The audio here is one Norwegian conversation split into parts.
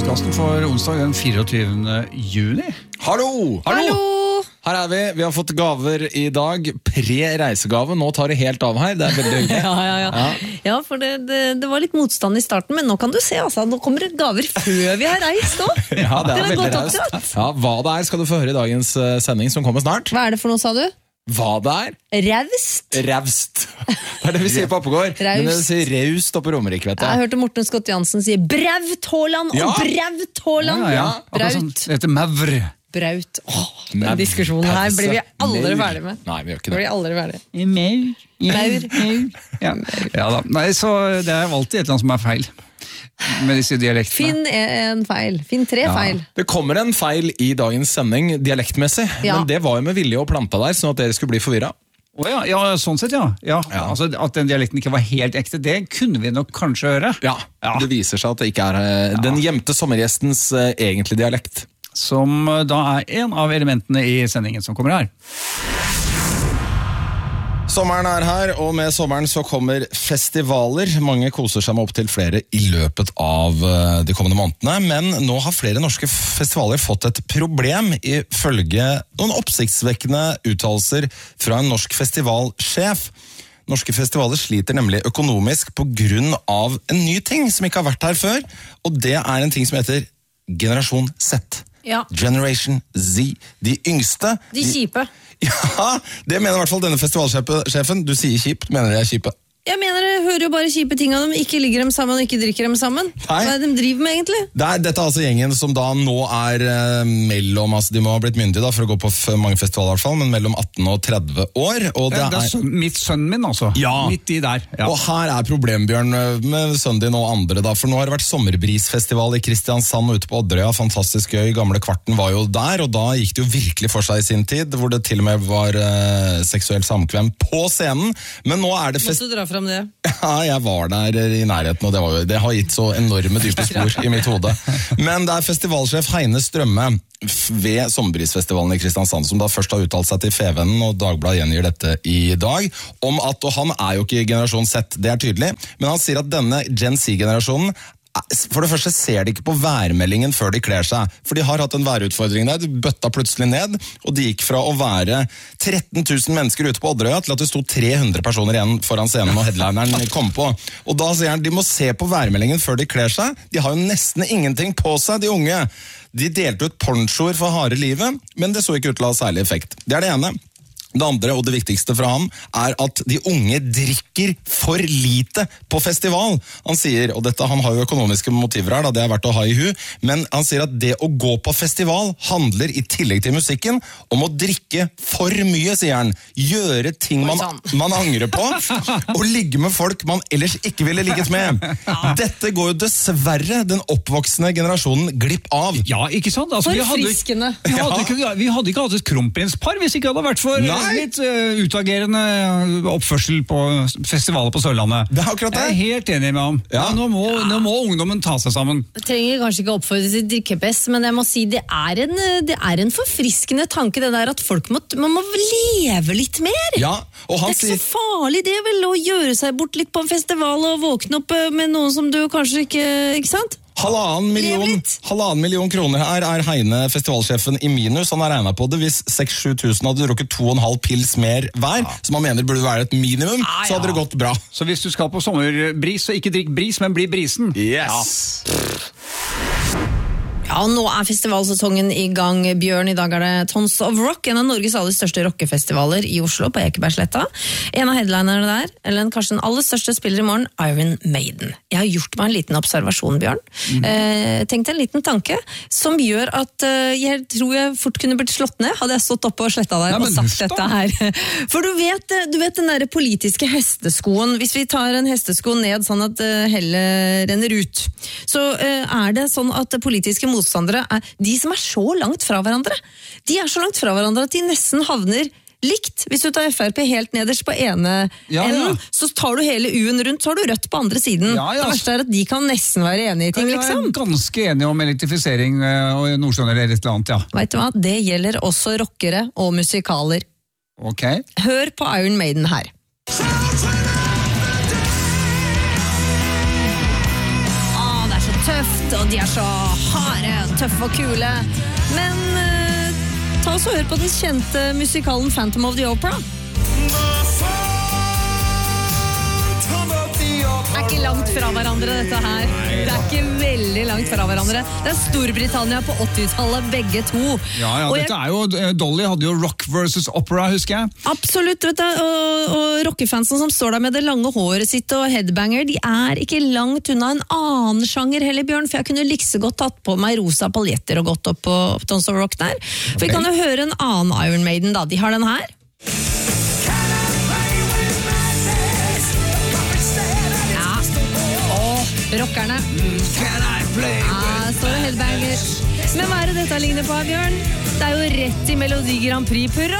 postkassen for onsdag den 24. juni. Hallo! Her vi, vi har fått gaver i dag, pre-reisegave, nå tar det helt av her, det veldig hyggelig. Ja, for det var litt motstand i starten, men nå kan du se, altså, nå kommer det gaver før vi har reist nå. Ja, det var veldig godt raust. oppdratt. Ja, hva det skal du få høre i dagens sending som kommer snart. Hva det for noe, sa du? Hva det Raust. Raust. Det det vi sier på Oppegård. Men det sier raust oppe på Romerike, vet du. Jeg hørte Morten Scott Jansen si braut Haaland og braut Haaland. Sånn, det heter Mavr. Braut. Den diskusjonen her blir vi aldri ferdig med. Nei, vi gjør ikke det. Blir aldri ferdig. Maur. Ja da. Nei, så det alltid et eller annet som feil med disse dialektene. Finn en feil. Finn 3 feil. Det kommer en feil i dagens sending, dialektmessig, men det var jo med vilje å plante der, sånn at dere skulle bli forvirret. Ja, sånn sett, ja. Altså, at den dialekten ikke var helt ekte, det kunne vi nok kanskje høre. Ja. Det viser seg at det ikke den gjemte sommergjestens egentlige dialekt. Som da en av elementene i sendingen som kommer her. Sommeren her, og med sommeren så kommer festivaler. Mange koser seg med opp til flere i løpet av de kommende månedene, men nå har flere norske festivaler fått et problem ifølge noen oppsiktsvekkende uttalelser fra en norsk festivalsjef. Norske festivaler sliter nemlig økonomisk på grunn av en ny ting som ikke har vært her før, og det en ting som heter Generasjon Z. Ja. Generation Z, de yngste. De kjipe. Ja, det mener i hvert fall denne festivalsjefen. Du sier kjipt, mener de kjipe? Jeg mener, jeg hører jo bare kjipe ting av dem. Ikke ligger dem sammen og ikke drikker dem sammen. Nei. Hva de driver med egentlig? Dette altså gjengen som da nå mellom, altså de må ha blitt myndige da, for å gå på mange festivaler i hvert fall, men mellom 18 og 30 år. Og det mitt sønnen min altså. Ja. Midt i der. Ja. Og her problembjørn med sønnen din og andre da, for nå har det vært sommerbrisfestival i Kristiansand ute på Odderøya, fantastisk gøy, gamle Kvarten var jo der, og da gikk det jo virkelig for seg i sin tid, hvor det til og med var seksuell samkvem på scenen, men nå det Måtte du dra fra det? Ja, jeg var der i nærheten, og det har gitt så enorme dype spor i mitt hode. Men det festivalsjef Heine Strømme ved Sommerbrisfestivalen i Kristiansand, som da først har uttalt seg til Fevennen, og Dagbladet gjengir dette i dag, om at, og han jo ikke generasjon Z, det tydelig, men han sier at denne Gen Z-generasjonen for det første ser de ikke på værmeldingen før de kler seg, for de har hatt en værutfordring der, de bøtta plutselig ned, og de gikk fra å være 13 000 mennesker ute på Odderøya til at det sto 300 personer igjen foran scenen og headlineren kom på. Og da sier han, de må se på værmeldingen før de kler seg, de har jo nesten ingenting på seg, de unge. De delte ut ponchoer for harde livet, men det så ikke ut til å ha særlig effekt. Det det ene. Det andre, og det viktigste fra ham, at de unge drikker for lite på festival. Han sier, og han har jo økonomiske motiver her, det verdt å ha i hu, men han sier at det å gå på festival handler i tillegg til musikken om å drikke for mye, sier han. Gjøre ting man angrer på, og ligge med folk man ellers ikke ville ligget med. Dette går jo dessverre den oppvoksende generasjonen glipp av. Ja, ikke sant? Altså, Forfriskende. Vi hadde ikke hatt et kronprinspar hvis ikke hadde vært for litt utagerende oppførsel på festivaler på Sørlandet. Det akkurat det. Jeg helt enig med ham. Ja. Nå må ungdommen ta seg sammen. Jeg trenger kanskje ikke oppfordre til drikkepess, men jeg må si det en forfriskende tanke det der at man må leve litt mer. Ja, og han det ikke så farlig det vel å gjøre seg bort litt på en festival og våkne opp med noen som du kanskje ikke sant? 1,5 million kroner her Heine, festivalsjefen, i minus. Han har regnet på det. Hvis 6-7 000 hadde drukket 2,5 pils mer hver, som han mener burde være et minimum, så hadde det gått bra. Så hvis du skal på sommerbris, så ikke drikk bris, men bli brisen. Yes! Ja, nå festivalsesongen i gang, Bjørn. I dag det Tons of Rock, en av Norges aller største rockefestivaler i Oslo, på Ekebergsletta. En av headlinerne der, eller kanskje den aller største spiller i morgen, Iron Maiden. Jeg har gjort meg en liten observasjon, Bjørn. Tenkte en liten tanke, som gjør at jeg tror jeg fort kunne blitt slått ned, hadde jeg stått oppe og sletta der og sagt dette her. For du vet den der politiske hesteskoen, hvis vi tar en hestesko ned sånn at hellet renner ut, så det sånn at politiske motstandere de som så langt fra hverandre. De så langt fra hverandre at de nesten havner likt. Hvis du tar FRP helt nederst på ene enden, så tar du hele U-en rundt, så har du rødt på andre siden. Det verste at de kan nesten være enige i ting, liksom. Jeg ganske enige om elektrifisering og Nordsjøen eller et eller annet, ja. Vet du hva? Det gjelder også rockere og musikaler. Ok. Hør på Iron Maiden her. tøft, og de så harde, tøffe og kule. Men ta oss og hør på den kjente musikalen Phantom of the Opera. Det ikke langt fra hverandre dette her. Det ikke veldig langt fra hverandre. Det Storbritannia på 80-tallet, begge to. Ja, dette jo, Dolly hadde jo rock versus opera, husker jeg. Absolutt, vet du, og rockefansen som står der med det lange håret sitt og headbanger, de ikke langt unna en annen sjanger heller, Bjørn, for jeg kunne likse godt tatt på meg rosa paljetter og gått opp på Tons of Rock der. For vi kan jo høre en annen Iron Maiden da, de har den her. Rockerne. Står det headbanger. Men hva det dette ligner på, Bjørn? Det jo rett I Melodi Grand Prix-purra.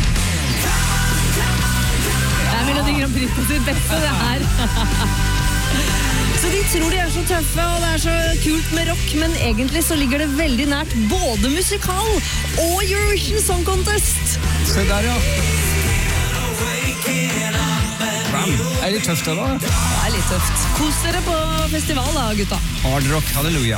Det Melodi Grand Prix på sitt beste, det her. Så de tror de så tøffe, og det så kult med rock, men egentlig så ligger det veldig nært både musikal og Eurovision Song Contest. Se der, ja. Det litt tøft det da? Det litt tøft. Kos dere på festival da, gutta. Hard rock, halleluja.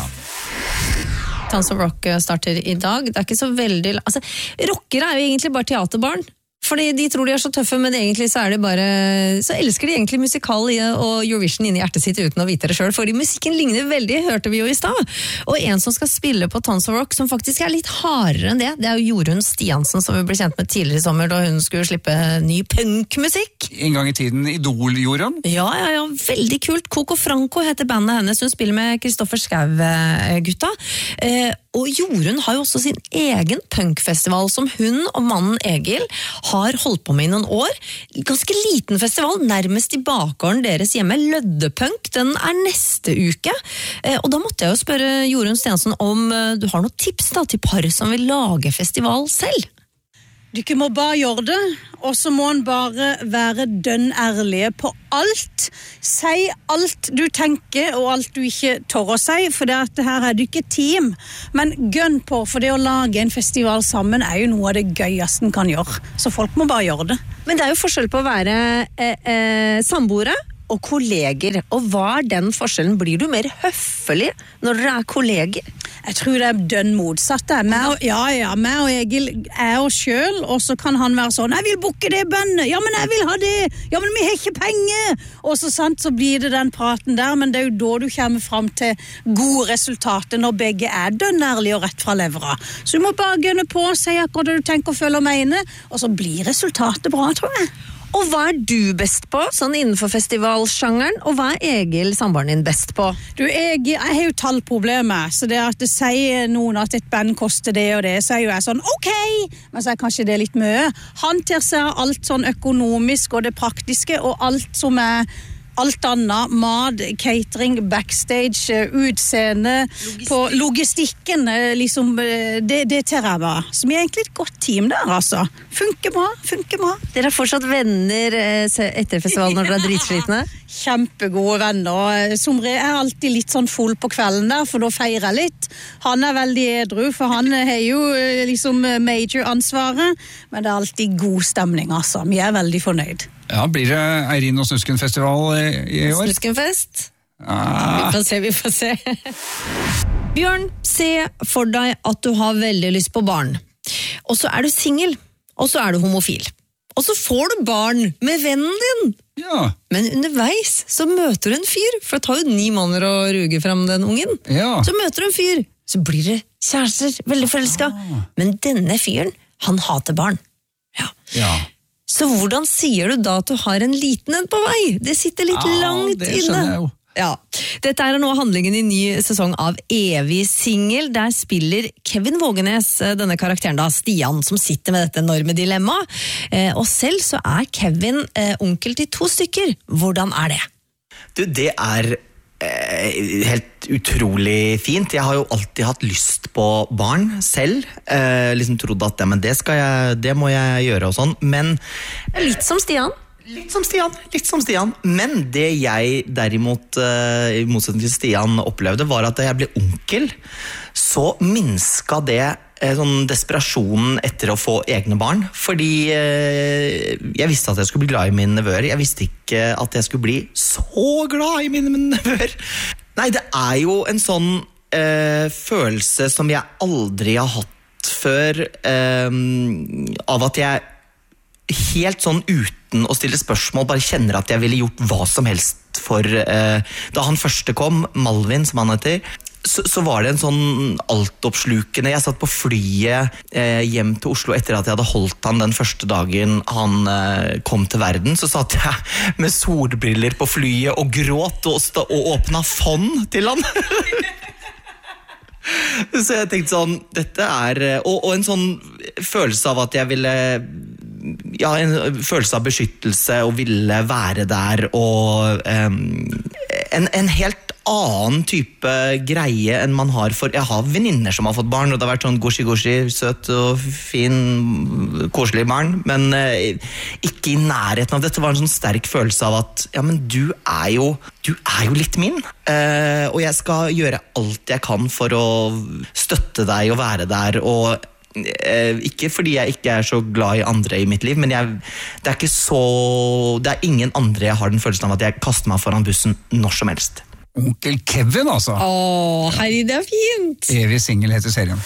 Tons of Rock starter I dag. Det ikke så veldig... Altså, rockere jo egentlig bare teaterbarn. Fordi de tror de så tøffe, men egentlig så det bare... Så elsker de egentlig musikal og Eurovision inni hjertet sitt uten å vite det selv. Fordi musikken ligner veldig, hørte vi jo I sted. Og en som skal spille på Tons of Rock, som faktisk litt hardere enn det, det jo Jorunn Stiansen, som vi ble kjent med tidligere I sommer, da hun skulle slippe ny punkmusikk. En gang I tiden Idol, Jorunn? Ja, veldig kult. Coco Franco heter bandet hennes. Hun spiller med Kristoffer Schau-gutta. Og Jorunn har jo også sin egen punkfestival som hun og mannen Egil har holdt på med I noen år. Ganske liten festival, nærmest I bakgården deres hjemme. Løddepunk, den neste uke. Og da måtte jeg jo spørre Jorunn Stiansen om du har noen tips da, til par som vil lage festival selv. Du må bare gjøre det, og så må en bare være dønn ærlige på alt. Si alt du tenker, og alt du ikke tør å si, for det her du ikke team. Men gønn på, for det å lage en festival sammen jo noe av det gøyeste en kan gjøre. Så folk må bare gjøre det. Men det jo forskjell på å være samboere og kolleger. Og hva den forskjellen? Blir du mer høffelig når dere kolleger? Jeg tror det dønn motsatt. Meg og Egil oss selv, og så kan han være sånn, jeg vil booke det bandet, ja, men jeg vil ha det, ja, men vi har ikke penger, og så blir det den praten der, men det jo da du kommer frem til gode resultater, når begge dønn ærlige og rett fra levra. Så du må bare gønne på og si akkurat det du tenker og føler og mener, og så blir resultatet bra, tror jeg. Og hva du best på, sånn innenfor festivalsjangeren, og hva Egil, samboeren din, best på? Du, jeg har jo tallproblemer, så det at det sier noen at et band koster det og det, så jo jeg sånn, ok, men så kanskje det litt mye. Han til seg alt sånn økonomisk og det praktiske, og alt som alt annet, mat, catering, backstage, utseende, på logistikken, liksom, det tar jeg bare. Så vi egentlig et godt team der, altså. Funker bra. Dere fortsatt venner etter festivalen når dere dritslitne? Kjempegode venner. Somre alltid litt sånn full på kvelden der, for da feirer jeg litt. Han veldig edru, for han har jo liksom major ansvaret, men det alltid god stemning, altså. Vi veldig fornøyd. Ja, blir det Eirin og Snusken-festival I år? Snuskenfest? Vi får se. Bjørn, se for deg at du har veldig lyst på barn. Og så du single, og så du homofil. Og så får du barn med vennen din. Ja. Men underveis så møter du en fyr, for det tar jo 9 måneder å ruge frem den ungen. Ja. Så møter du en fyr, så blir det kjærester, veldig forelsket. Men denne fyren, han hater barn. Ja. Så hvordan sier du da at du har en liten en på vei? Det sitter litt langt det inne. Skjønner jeg jo. Ja. Dette nå handlingen I ny sesong av Evig Single. Der spiller Kevin Vågenes denne karakteren da, Stian, som sitter med dette enorme dilemma. Og selv så Kevin onkel til 2 stykker. Hvordan det? Du, det helt utrolig fint. Jeg har jo alltid hatt lyst på barn selv. Liksom trodde at det må jeg gjøre og sånn. Men litt som Stian. Litt som Stian. Men det jeg derimot, I motsetning til Stian, opplevde, var at da jeg ble onkel, så minska det sånn desperasjonen etter å få egne barn. Fordi jeg visste at jeg skulle bli glad I mine nevøer. Jeg visste ikke at jeg skulle bli så glad I mine nevøer. Nei, det jo en sånn følelse som jeg aldri har hatt før, av at jeg helt sånn uten å stille spørsmål bare kjenner at jeg ville gjort hva som helst for da han første kom, Malvin som han heter, så var det en sånn altoppslukende. Jeg satt på flyet hjem til Oslo etter at jeg hadde holdt han den første dagen han kom til verden. Så satt jeg med solbriller på flyet og gråt og åpnet fond til han. Så jeg tenkte sånn, dette og en sånn følelse av at jeg ville, ja, en følelse av beskyttelse og ville være der, og en helt annen type greie enn man har for, jeg har venninner som har fått barn, og det har vært sånn goshi, søt og fin, koselig barn, men ikke i nærheten av dette. Var en sånn sterk følelse av at, ja, men du jo litt min, og jeg skal gjøre alt jeg kan for å støtte deg og være der, og ikke fordi jeg ikke så glad i andre i mitt liv, men det er ingen andre jeg har den følelsen av at jeg kaster meg foran bussen når som helst. Onkel Kevin, altså. Herre, det fint! Evig single heter serien.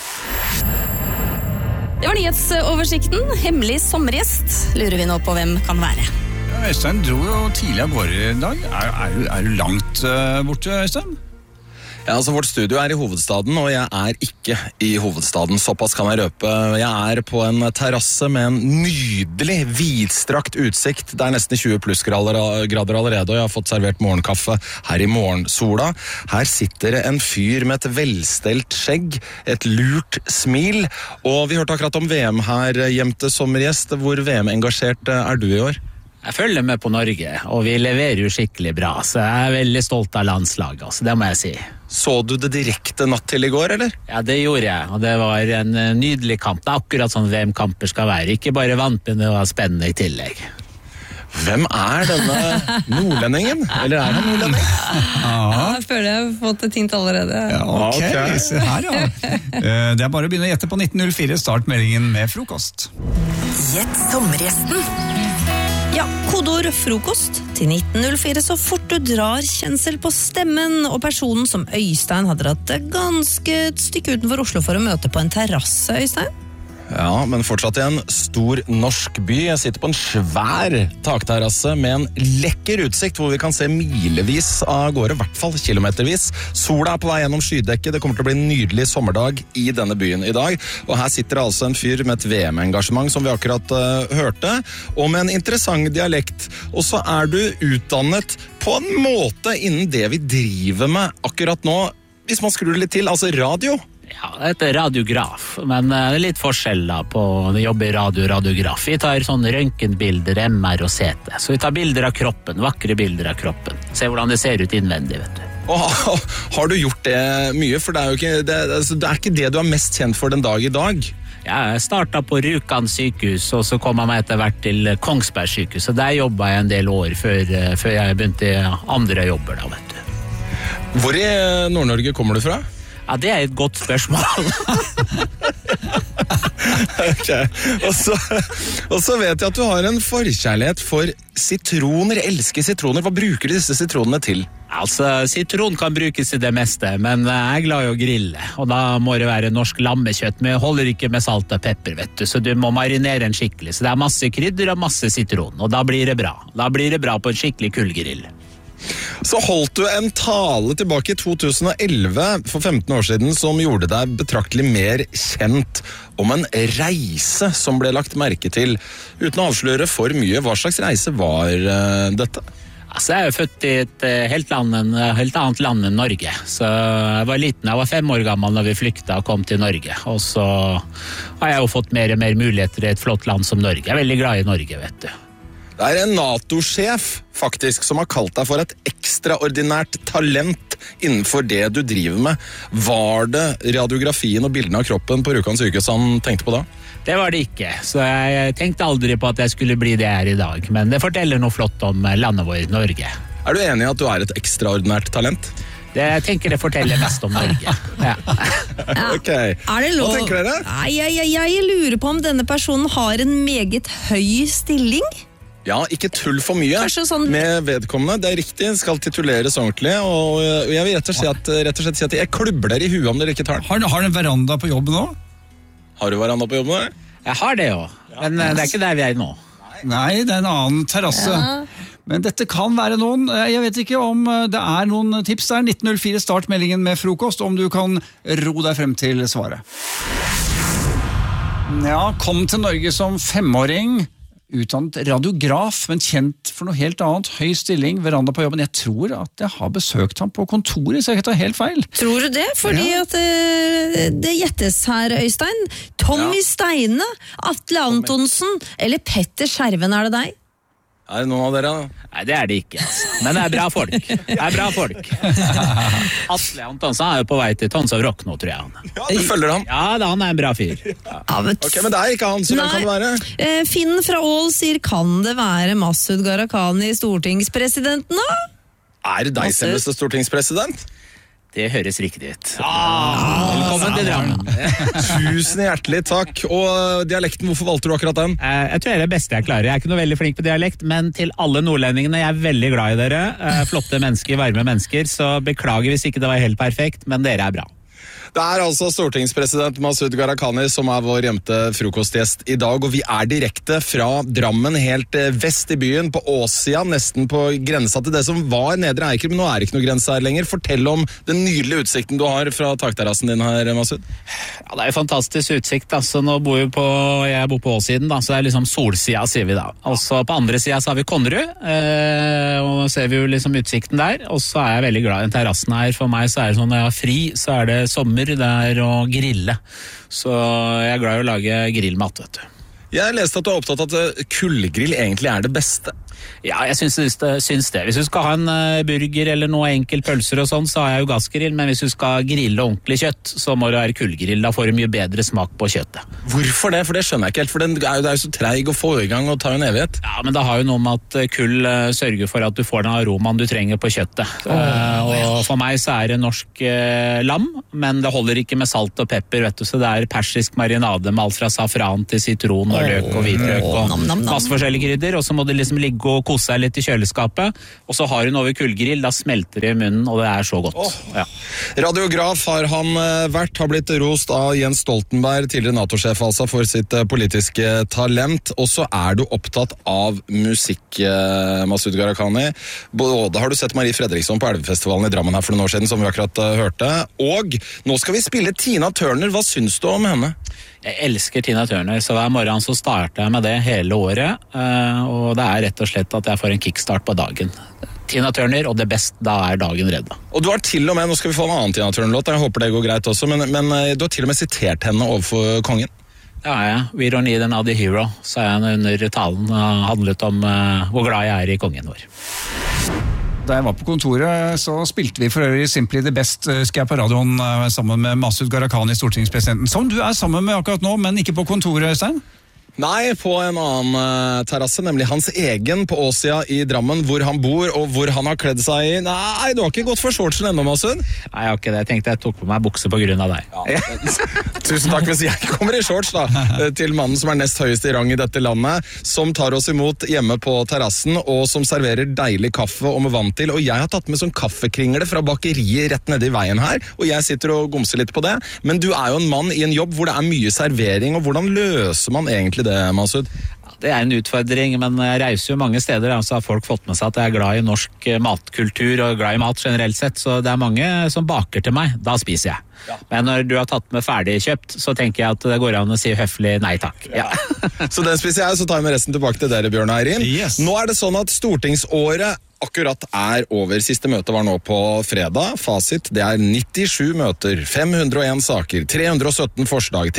Det var nyhetsoversikten. Hemmelig sommergjest. Lurer vi nå på hvem kan være. Ja, Øystein dro jo tidlig av gårde i dag. Er du langt borte, Øystein? Ja, altså Vårt studio i hovedstaden, og jeg ikke i hovedstaden. Såpass kan jeg røpe. Jeg på en terrasse med en nydelig, vidstrakt utsikt. Det nesten 20 plussgrader allerede, og jeg har fått servert morgenkaffe her i morgensola. Her sitter det en fyr med et velstelt skjegg, et lurt smil, og vi hørte akkurat om VM her, gjemte sommergjest. Hvor VM-engasjert du i år? Jeg følger med på Norge, og vi leverer jo skikkelig bra, så jeg veldig stolt av landslaget, altså, det må jeg si. Så du det direkte natt til i går, eller? Ja, det gjorde jeg, og det var en nydelig kamp. Det akkurat sånn VM-kamper skal være, ikke bare vant, men det var spennende i tillegg. Hvem denne nordlendingen? Eller han nordlending? Jeg føler jeg har fått et hint allerede. Ja, ok, se her, ja. Det bare å begynne å gjette på 1904, start meldingen med frokost. Gjett sommergjesten. Ja, kodeord frokost til 1904 så fort du drar kjensel på stemmen, og personen som Øystein hadde dratt ganske et stykke utenfor Oslo for å møte på en terrasse, Øystein. Ja, men fortsatt i en stor norsk by. Jeg sitter på en svær takterrasse med en lekker utsikt hvor vi kan se milevis av gårde, i hvert fall kilometervis. Sola på vei gjennom skydekket. Det kommer til å bli en nydelig sommerdag i denne byen i dag. Og her sitter altså en fyr med et VM-engasjement som vi akkurat hørte, og med en interessant dialekt. Og så du utdannet på en måte innen det vi driver med akkurat nå, hvis man skrur litt til, altså radio. Ja, det radiograf, men det litt forskjell da på å jobbe i radiograf. Vi tar sånne røntgenbilder, MR og CT. Så vi tar bilder av kroppen, vakre bilder av kroppen. Se hvordan det ser ut innvendig, vet du. Og har du gjort det mye? For det jo ikke ikke det du mest kjent for den dag i dag. Jeg startet på Rjukan sykehus, og så kom jeg meg etter hvert til Kongsberg sykehus. Og der jobbet jeg en del år før jeg begynte i andre jobber da, vet du. Hvor i Nord-Norge kommer du fra? Ja, det et godt spørsmål. Okay. Og så vet jeg at du har en forkjærlighet for sitroner. Jeg elsker sitroner. Hva bruker du disse sitronene til? Altså, sitron kan brukes i det meste, men jeg glad i å grille. Og da må det være norsk lammekjøtt, men jeg holder ikke med salt og pepper, vet du. Så du må marinere den skikkelig. Så det masse krydder og masse sitron, og da blir det bra. Da blir det bra på en skikkelig kullgrill. Så holdt du en tale tilbake i 2011, for 15 år siden, som gjorde deg betraktelig mer kjent om en reise som ble lagt merke til. Uten å avsløre for mye, hva slags reise var dette? Altså, jeg født i et helt annet land enn Norge. Så jeg var liten, jeg var 5 år gammel når vi flyktet og kom til Norge. Og så har jeg jo fått mer og mer muligheter i et flott land som Norge. Jeg veldig glad i Norge, vet du. Det en NATO-sjef faktisk som har kalt deg for et ekstraordinært talent innenfor det du driver med. Var det radiografien og bildene av kroppen på Rjukan sykehus han tenkte på da? Det var det ikke, så jeg tenkte aldri på at jeg skulle bli det jeg i dag. Men det forteller noe flott om landet vårt, Norge. Du enig i at du et ekstraordinært talent? Jeg tenker det forteller mest om Norge. Ja. Ok, det lov? Hva tenker dere? Jeg lurer på om denne personen har en meget høy stilling. Ja, ikke tull for mye med vedkommende. Det riktig, skal tituleres ordentlig. Og jeg vil rett og slett si at jeg klubler i huet om dere ikke tar den. Har du en veranda på jobb nå? Har du veranda på jobb nå? Jeg har det jo, men det er ikke der vi er nå. Nei, det er en annen terrasse. Men dette kan være noen. Jeg vet ikke om det er noen tips der. 1904 start meldingen med frokost, om du kan ro deg frem til svaret. Ja, kom til Norge som 5-åring, utdannet radiograf, men kjent for noe helt annet. Høy stilling, veranda på jobben. Jeg tror at jeg har besøkt ham på kontoret, så jeg kan ta helt feil. Tror du det? Fordi at det gjettes her, Øystein. Tommy Steine, Atle Antonsen eller Petter Skjerven, er det deg? Er det noen av dere? Nei, det er det ikke, altså. Men det er bra folk. Atle Antonsen er jo på vei til Tons of Rock nå, tror jeg han. Ja, du følger han? Ja, han er en bra fyr. Ok, men det er ikke han, så hvem kan det være? Finn fra Ål sier, kan det være Masud Gharahkhani, stortingspresidenten da? Er det deg selveste stortingspresident? Det høres riktig ut. Velkommen til Drammen. Tusen hjertelig takk. Og dialekten, hvorfor valgte du akkurat den? Jeg tror det er det beste jeg klarer. Jeg er ikke noe veldig flink på dialekt, men til alle nordlendingene, jeg er veldig glad i dere. Flotte mennesker, varme mennesker, så beklager hvis ikke det var helt perfekt, men dere er bra. Det er altså stortingspresident Masud Gharahkhani som er vår gjemte frokostgjest i dag, og vi er direkte fra Drammen, helt vest i byen, på Åsia, nesten på grensa til det som var Nedre Eiker, men nå er det ikke noe grense her lenger. Fortell om den nydelige utsikten du har fra takterrassen din her, Masud. Ja, det er jo fantastisk utsikt, altså nå jeg bor på Åsiden, da, så det er liksom solsida, sier vi da. Og så på andre sida så har vi Konnerud, og nå ser vi jo liksom utsikten der, og så er jeg veldig glad i den terrassen her. For meg så er det sånn, når jeg har fri, så er det sommer, det er å grille. Så jeg er glad i å lage grillmat, vet du. Jeg leste at du er opptatt av at kullgrill egentlig er det beste. Ja, jeg syns det. Hvis du skal ha en burger eller noe enkel pølser og sånn, så har jeg jo gassgrill, men hvis du skal grille ordentlig kjøtt, så må det være kullgrill. Da får du mye bedre smak på kjøttet. Hvorfor det? For det skjønner jeg ikke helt, for det er jo så treig å få i gang og ta en evighet. Ja, men det har jo noe med at kull sørger for at du får den aromaen du trenger på kjøttet. Og for meg så er det norsk lam, men det holder ikke med salt og pepper, vet du, så det er persisk marinade med alt fra safran til sitron og løk og hvitløk og masse forskjellige krydder, og så må det liksom ligge og kose seg litt i kjøleskapet, og så har hun over kullgrill, da smelter det i munnen, og det er så godt. Ja. Radiograf har han vært, har blitt rost av Jens Stoltenberg, tidligere NATO-sjef altså, for sitt politiske talent, og så er du opptatt av musikk, Masud Gharahkhani. Både har du sett Marie Fredriksson på Elvefestivalen i Drammen her for noen år siden, som vi akkurat hørte, og nå skal vi spille Tina Turner. Hva syns du om henne? Jeg elsker Tina Turner, så hver morgen så starter jeg med det hele året, og det er rett og slett at jeg får en kickstart på dagen. Tina Turner, og det beste, da er dagen redda. Og du har til og med, nå skal vi få en annen Tina Turner-låt, jeg håper det går greit også, men du har til og med sitert henne overfor kongen. Ja, We Don't Need Another Hero, sa jeg under talen, handlet om hvor glad jeg er i kongen vår. Da jeg var på kontoret, så spilte vi for øvrig Simply the Best, skal jeg på radioen sammen med Masud Gharahkhani, stortingspresidenten, som du er sammen med akkurat nå, men ikke på kontoret, Øystein? Nei, på en annen terrasse, nemlig hans egen på Åsia i Drammen, hvor han bor og hvor han har kledd seg i. Nei, du har ikke gått for shortsen ennå, Masud? Nei, jeg har ikke det. Jeg tenkte jeg tok på meg bukse på grunn av deg. Ja. Tusen takk hvis jeg kommer i shorts da, til mannen som er nest høyest i rang i dette landet, som tar oss imot hjemme på terrassen, og som serverer deilig kaffe og med vann til. Og jeg har tatt med sånn kaffekringle fra bakeriet rett nede i veien her, og jeg sitter og gomser litt på det. Men du er jo en mann i en jobb hvor det er mye servering, og hvordan løser man egentlig det, Masud? Det er en utfordring, men jeg reiser jo mange steder, så har folk fått med seg at jeg er glad i norsk matkultur og glad i mat generelt sett, så det er mange som baker til meg, da spiser jeg. Ja. Men når du har tatt med ferdigkjøpt, så tenker jeg at det går an å si høflig nei takk. Ja. Så den spiser jeg, så tar jeg med resten tilbake til dere, Bjørn Eirin. Yes. Nå er det sånn at stortingsåret akkurat er over. Siste møte var nå på fredag. Fasit, det er 97 møter, 501 saker, 317 forslag,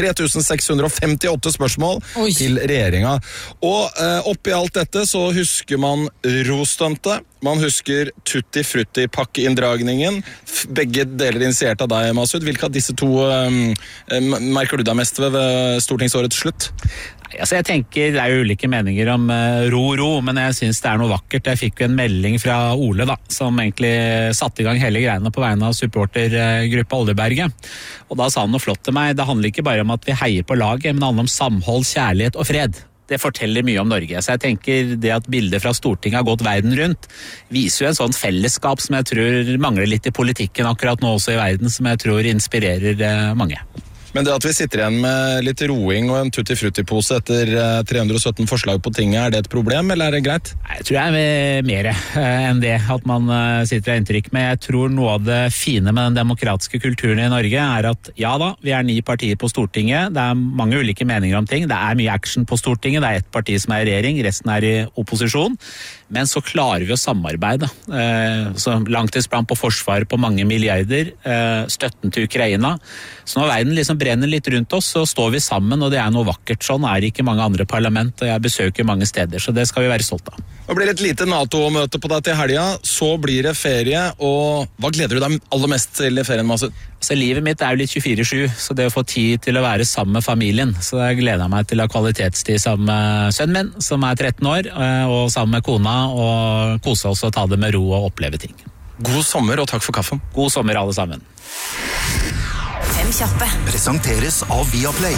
3658 spørsmål til regjeringa. Og oppi alt dette så husker man rostuntet, man husker tutti frutti pakkeinndragningen. Begge deler initiert av deg, Masud. Hvilke av disse to merker du deg mest ved stortingsårets slutt? Altså jeg tenker, det er jo ulike meninger om ro, men jeg synes det er noe vakkert. Jeg fikk jo en melding fra Ole da, som egentlig satte i gang hele greiene på vegne av supportergruppa Oljeberget. Og da sa han noe flott til meg. Det handler ikke bare om at vi heier på laget, men det handler om samhold, kjærlighet og fred. det forteller mye om Norge. Så jeg tenker det at bildet fra Stortinget har gått verden rundt, viser jo en sånn fellesskap som jeg tror mangler litt i politikken akkurat nå også i verden, som jeg tror inspirerer mange. Men det at vi sitter igjen med litt roing og en tutti-frutti-pose etter 317 forslag på tinget, er det et problem, eller er det greit? Jeg tror det er mer enn det at man sitter i inntrykk, men jeg tror noe av det fine med den demokratiske kulturen i Norge er at ja da, vi er 9 partier på Stortinget, det er mange ulike meninger om ting, det er mye action på Stortinget, det er ett parti som er i regjering, resten er i opposisjon, men så klarer vi å samarbeide. Så langtidsplan på forsvar på mange milliarder, støtten til Ukraina. Så når verden liksom brenner litt rundt oss, så står vi sammen, og det er noe vakkert. Sånn er det ikke mange andre parlament, og jeg besøker mange steder, så det skal vi være stolt av. Det blir et lite NATO-møte på deg til helga, så blir det ferie, og hva gleder du deg aller mest til i ferien, Masud? Så livet mitt er jo litt 24/7, så det å få tid til å være sammen med familien, så jeg gleder meg til å ha kvalitetstid sammen med sønnen min, som er 13 år, og sammen med kona, og kose oss og ta det med ro og oppleve ting. God sommer, og takk for kaffen. God sommer alle sammen. 5 kjappe presenteres av Viaplay.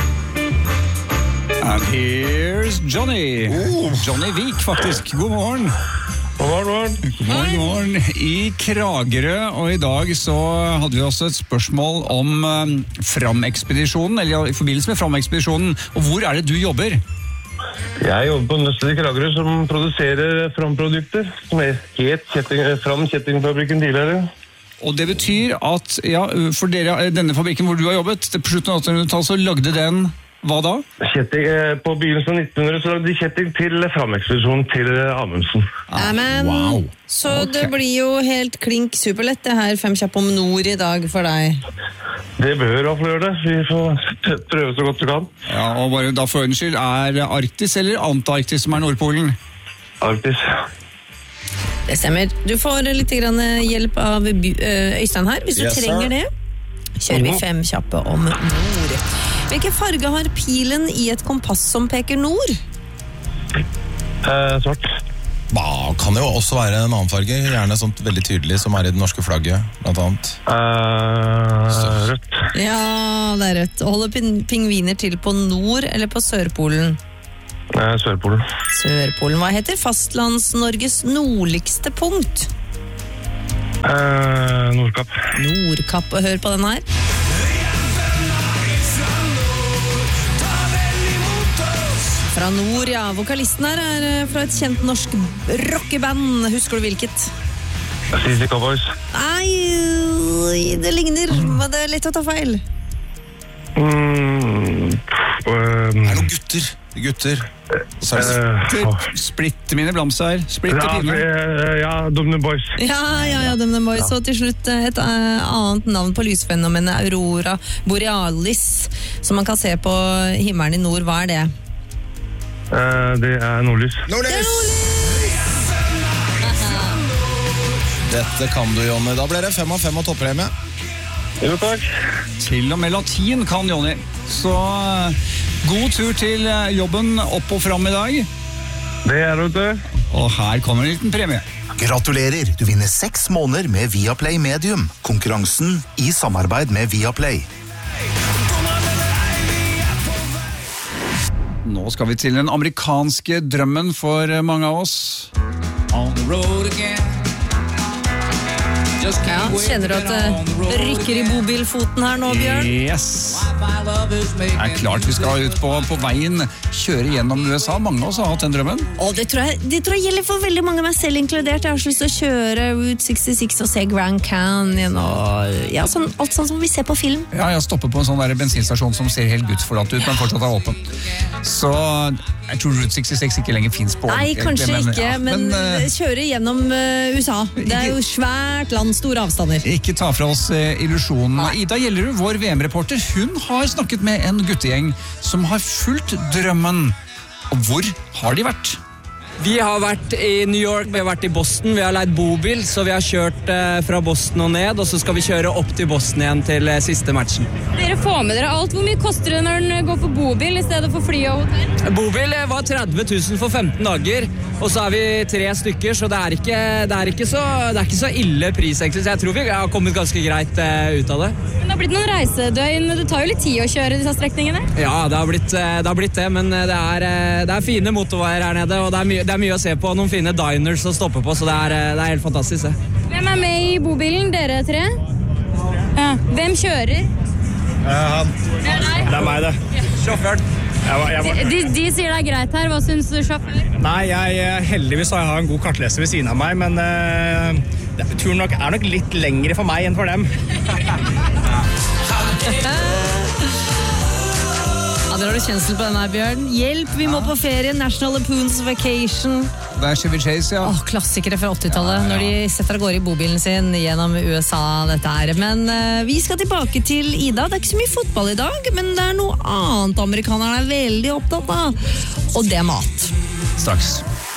And here's Johnny. Johnny Vik, faktisk. God morgen. God morgen. I Kragerø, og i dag så hadde vi også et spørsmål om Fram-ekspedisjonen, eller i forbindelse med Fram-ekspedisjonen. Og hvor er det du jobber? Jeg jobber på Nøstet i Kragerø som produserer Fram-produkter, som het Fram Kjettingfabrikken tidligere. Og det betyr at, ja, for dere, denne fabrikken hvor du har jobbet, på slutten av 1800-tallet så lagde den, hva da? Kjetting, på begynnelsen av 1900 så lagde de kjetting til Fram-ekspedisjonen til Amundsen. Amen. Wow. Så Ok. det blir jo helt klink superlett det her 5 kjappe om nord i dag for deg. Det bør i hvert fall gjøre det. Vi får prøve så godt vi kan. Ja, og bare da for ordens skyld, er Arktis eller Antarktis som er Nordpolen? Arktis. Det stemmer. Du får litt grann hjelp av Øystein her, hvis du Yes, trenger sir. det. Kjører vi 5 kjappe om nord. Hvilken farge har pilen i et kompass som peker nord? Svart. Bah, kan det jo også være en annen farge, gjerne sånt veldig tydelig, som er i det norske flagget, blant annet. Rødt. Ja, det er rødt. Holder pingviner til på nord eller på Sørpolen? Sørpolen. Sørpolen. Hva heter fastlands-Norges nordligste punkt? Nordkapp. Nordkapp, og hør på den her. Fra nord, ja. Vokalisten her er fra et kjent norsk rockeband. Husker du hvilket? CC Cowboys. Nei, det ligner, men det er lett å ta feil. Det er noen gutter. Og så er det Splitte mine blamser. Splitte pinne. Ja, Dumne Boys. Ja, Demne Boys. Og til slutt et annet navn på lysfenomenet, Aurora Borealis, som man kan se på himmelen i nord. Hva er det? Det er nordlys. Dette kan du, Jonny. Da ble det 5 av 5 og toppremie. Jo, takk. Til og med latin kan Jonny. Så god tur til jobben opp og fram i dag. Det er det, vet du. Og her kommer en liten premie. Gratulerer, du vinner 6 måneder med Viaplay Medium. Konkurransen i samarbeid med Viaplay. Nå skal vi til den amerikanske drømmen for mange av oss. On the road again. Just Ja, can't wait kjenner du to at get on the det road rykker i again. bobilfoten her nå, Bjørn? Yes. My love is Det er making klart vi skal ut på veien, kjøre gjennom USA. Mange av oss har hatt den drømmen. Og det tror jeg gjelder for veldig mange, meg selv inkludert. Jeg har så lyst til å kjøre Route 66 og se Grand Canyon og ja, alt sånn som vi ser på film. Ja, jeg stopper på en sånn der bensinstasjon som ser helt gudsforlatt ut, men fortsatt er åpen. Så jeg tror Route 66 ikke lenger finnes på. Nei, kanskje ikke, men kjøre gjennom USA. Det er jo svært land, store avstander. Ikke ta fra oss illusjonen. Ida Gjellerud, vår VM-reporter, hun har snakket med en guttegjeng som har fulgt drømmen. Og hvor har de vært? Vi har vært i New York, vi har vært i Boston, vi har leid bobil, så vi har kjørt fra Boston og ned, og så skal vi kjøre opp til Boston igjen til siste matchen. Dere får med dere alt. Hvor mye koster det når den går for bobil i stedet for fly og hotell? Bobil var 30 000 for 15 dager, og så er vi 3 stykker, så det er ikke så ille pris, egentlig. Så jeg tror vi har kommet ganske greit ut av det. Men det har blitt noen reisedøgn, det tar jo litt tid å kjøre disse strekningene? Ja, det har blitt det, men det er fine motorveier her nede, og det er mye å se på, noen fine diners å stoppe på, så det er helt fantastisk. Hvem er med i bobilen, dere 3? Ja. Hvem kjører? Han. Det er deg? Det er meg, det. Sjåføren. De sier det er greit her, hva synes du, sjåfør? Nei, heldigvis har jeg en god kartleser ved siden av meg, men turen er nok litt lengre for meg enn for dem. Ja, dere har du kjensel på denne, Bjørn. Hjelp, vi må på ferie. National Lampoon's Vacation. Det er Chevy Chase, ja. Klassikere fra 80-tallet, når de setter av gårde i bobilen sin gjennom USA, dette her. Men vi skal tilbake til Ida. Det er ikke så mye fotball i dag, men det er noe annet amerikanerne er veldig opptatt av. Og det er mat. Straks.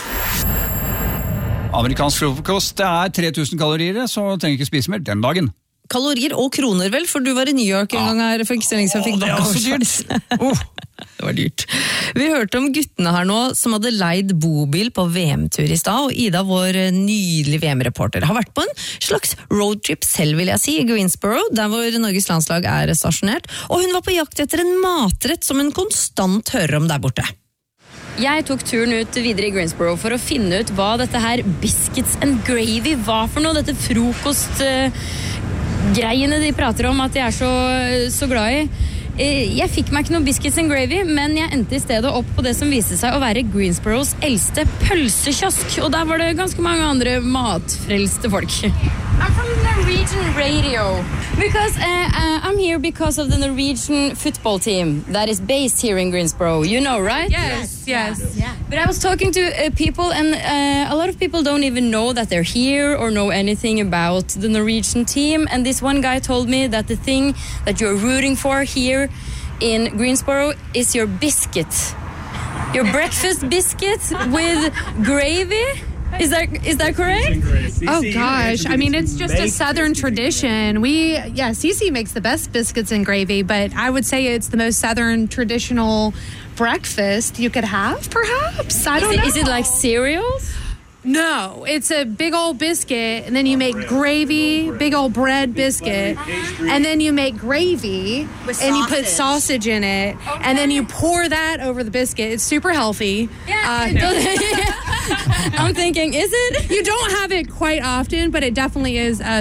Amerikansk frokost, det er 3000 kalorier, så trenger ikke spise mer den dagen. Kalorier og kroner vel, for du var i New York en gang her for ikke så lenge siden. Det er også dyrt. Det var dyrt. Vi hørte om guttene her nå som hadde leid bobil på VM-tur i stad, og Ida, vår nydelige VM-reporter, har vært på en slags roadtrip selv, vil jeg si, i Greensboro, der hvor Norges landslag er stasjonert, og hun var på jakt etter en matrett som hun konstant hører om der borte. Jeg tok turen ut videre i Greensboro for å finne ut hva dette her biscuits and gravy var for noe, dette frokost... greiene de prater om at de er så glad i. Jeg fikk meg ikke noe biscuits and gravy, men jeg endte i stedet opp på det som viste seg å være Greensboros eldste pølsekiosk, og der var det ganske mange andre matfrelste folk. I'm from Norwegian radio. Because I'm here because of the Norwegian football team that is based here in Greensboro. You know, right? Yes. Yeah. But I was talking to people, and a lot of people don't even know that they're here or know anything about the Norwegian team. And this one guy told me that the thing that you're rooting for here in Greensboro is your biscuit. Your breakfast biscuit with gravy. Is that correct? Oh gosh, I mean, it's just a Southern tradition. Cece makes the best biscuits and gravy, but I would say it's the most Southern traditional breakfast you could have, perhaps. I don't know. Is it like cereals? No, it's a big old biscuit, and then you make gravy, big old bread biscuit, and then you make gravy, and you put sausage in it, and then you pour that over the biscuit. It's super healthy. I'm thinking, is it? You don't have it quite often, but it definitely is